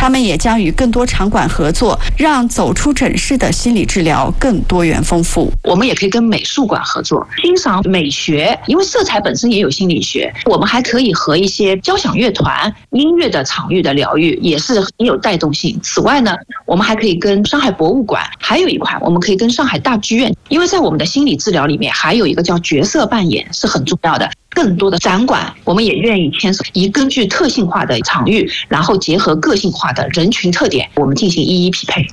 他们也将与更多场馆合作，让走出诊室的心理治疗更多元丰富。 我们也可以跟美术馆合作，欣赏美学，因为色彩本身也有心理学。我们还可以和一些交响乐团、音乐的场域的疗愈，也是很有带动性。此外呢，我们还可以跟上海博物馆，还有一块我们可以跟上海大剧院，因为在我们的心理治疗里面，还有一个叫角色扮演是很重要的。更多的展馆，我们也愿意牵手，以根据特性化的场域，然后结合个性化的人群特点，我们进行一一匹配。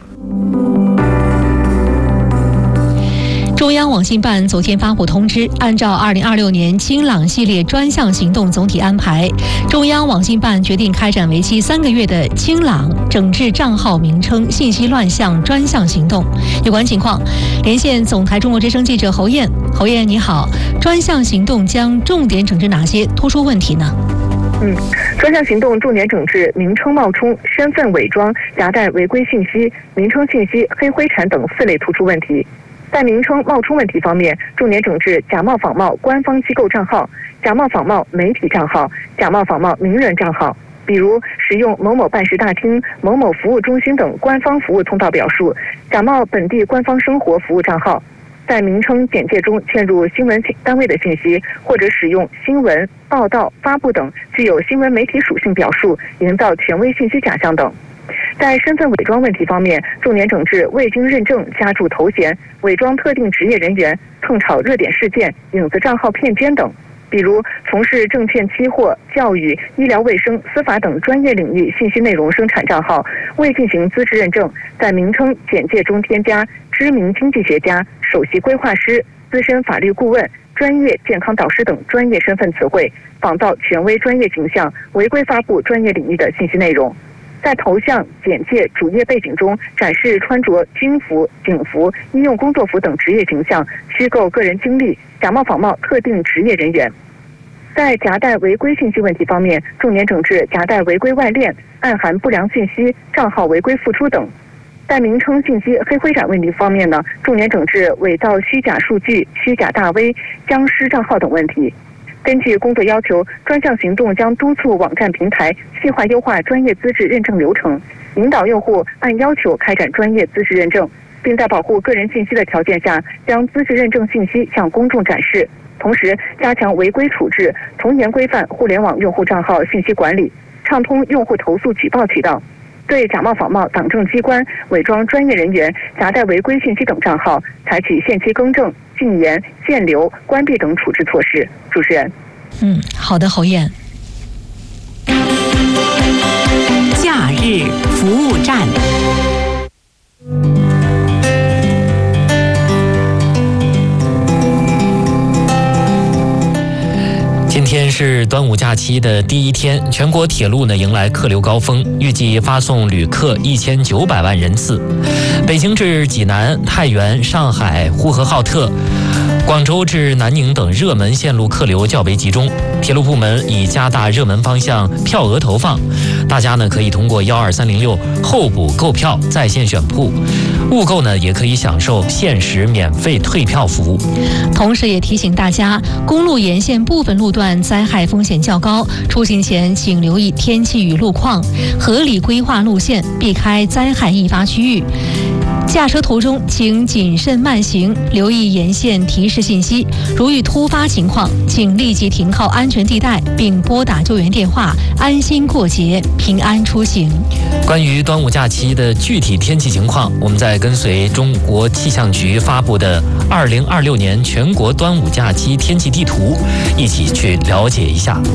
中央网信办昨天发布通知，按照2026年清朗系列专项行动总体安排，中央网信办决定开展为期3个月的清朗整治账号名称信息乱象专项行动。有关情况，连线总台中国之声记者侯燕。侯燕你好，专项行动将重点整治哪些突出问题呢？ 专项行动重点整治名称冒充、身份伪装、夹带违规信息、名称信息黑灰产等4类突出问题。在名称冒充问题方面，重点整治假冒仿冒官方机构账号、假冒仿冒媒体账号、假冒仿冒名人账号，比如使用某某办事大厅、某某服务中心等官方服务通道表述，假冒本地官方生活服务账号，在名称简介中嵌入新闻单位的信息，或者使用新闻、报道、发布等具有新闻媒体属性表述，营造权威信息假象等。在身份伪装问题方面，重点整治未经认证加注头衔、伪装特定职业人员、蹭炒热点事件、影子账号骗捐等。比如从事证券期货、教育、医疗卫生、司法等专业领域信息内容生产账号，未进行资质认证，在名称简介中添加知名经济学家、首席规划师、资深法律顾问、专业健康导师等专业身份词汇，仿造权威专业形象，违规发布专业领域的信息内容。在头像、简介、主页背景中展示穿着军服、警服、医用工作服等职业形象，虚构个人经历，假冒仿冒特定职业人员。在夹带违规信息问题方面，重点整治夹带违规外链、暗含不良信息、账号违规复出等。在名称信息黑灰产问题方面呢，重点整治伪造虚假数据、虚假大 V、僵尸账号等问题。根据工作要求，专项行动将督促网站平台细化优化专业资质认证流程，引导用户按要求开展专业资质认证，并在保护个人信息的条件下，将资质认证信息向公众展示。同时，加强违规处置，从严规范互联网用户账号信息管理，畅通用户投诉举报渠道。对假冒仿冒党政机关、伪装专业人员、夹带违规信息等账号，采取限期更正、禁言、限流、关闭等处置措施。主持人。 好的，侯燕。 假日服务站。 今天是端午假期的第一天，全国铁路呢迎来客流高峰，预计发送旅客1900万人次。北京至济南、太原、上海、呼和浩特、广州至南宁等热门线路客流较为集中，铁路部门已加大热门方向票额投放，大家呢可以通过12306候补购票在线选铺，误购呢也可以享受限时免费退票服务。 同时也提醒大家，公路沿线部分路段灾害风险较高，出行前请留意天气与路况，合理规划路线，避开灾害易发区域。驾车途中请谨慎慢行，留意沿线提示信息，如遇突发情况请立即停靠安全地带，并拨打救援电话，安心过节，平安出行。 关于端午假期的具体天气情况，我们在跟随中国气象局发布的2026年全国端午假期天气地图一起去了解一下。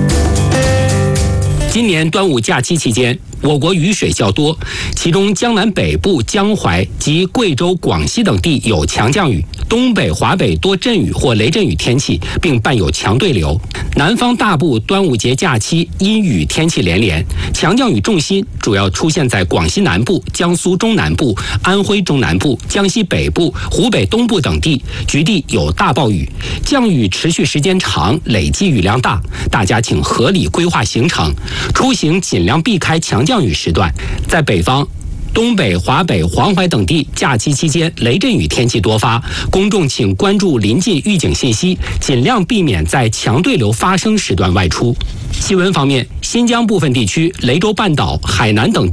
今年端午假期期间，我国雨水较多，其中江南北部、江淮及贵州、广西等地有强降雨，东北、华北多阵雨或雷阵雨天气，并伴有强对流。南方大部端午节假期阴雨天气连连，强降雨重心主要出现在广西南部、江苏中南部、安徽中南部、江西北部、湖北东部等地，局地有大暴雨。降雨持续时间长，累计雨量大，大家请合理规划行程，出行尽量避开强降雨时段。在北方，东北、华北、黄淮等地假期期间雷阵雨天气多发，公众请关注临近预警信息，尽量避免在强对流发生时段外出。气温方面，新疆部分地区、雷州半岛、海南等地